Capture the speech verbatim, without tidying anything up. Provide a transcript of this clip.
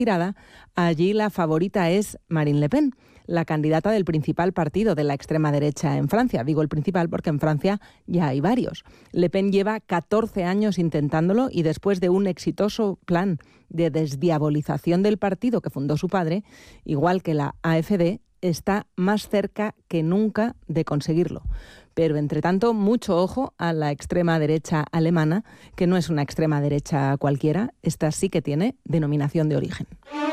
tirada, allí la favorita es Marine Le Pen, la candidata del principal partido de la extrema derecha en Francia. Digo el principal porque en Francia ya hay varios. Le Pen lleva catorce años intentándolo y después de un exitoso plan de desdiabolización del partido que fundó su padre, igual que la A F D, está más cerca que nunca de conseguirlo. Pero, entre tanto, mucho ojo a la extrema derecha alemana, que no es una extrema derecha cualquiera, esta sí que tiene denominación de origen.